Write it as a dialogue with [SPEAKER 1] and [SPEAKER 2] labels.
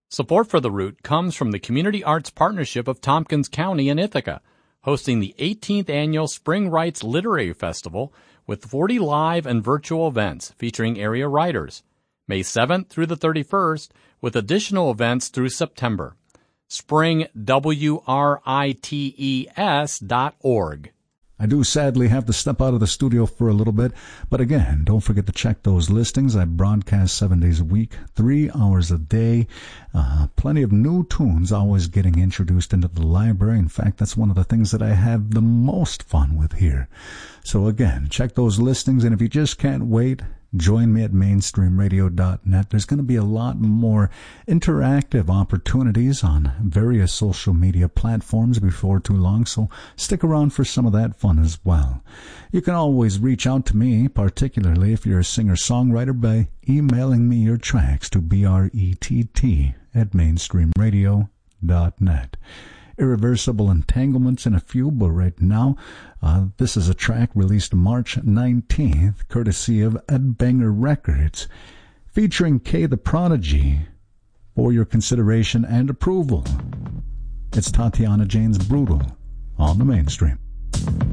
[SPEAKER 1] Support for The Root comes from the Community Arts Partnership of Tompkins County in Ithaca, hosting the 18th Annual Spring Writes Literary Festival with 40 live and virtual events featuring area writers, May 7th through the 31st, with additional events through September. springwrites.org.
[SPEAKER 2] I do sadly have to step out of the studio for a little bit, but again, don't forget to check those listings. I broadcast 7 days a week, 3 hours a day. Plenty of new tunes always getting introduced into the library. In fact, that's one of the things that I have the most fun with here. So again, check those listings, and if you just can't wait, join me at mainstreamradio.net. There's going to be a lot more interactive opportunities on various social media platforms before too long, so stick around for some of that fun as well. You can always reach out to me, particularly if you're a singer-songwriter, by emailing me your tracks to brett@mainstreamradio.net. Irreversible Entanglements in a few, but right now, this is a track released March 19th, courtesy of Ed Banger Records, featuring K the Prodigy, for your consideration and approval. It's Tatiana Jane's Brutal on the Mainstream.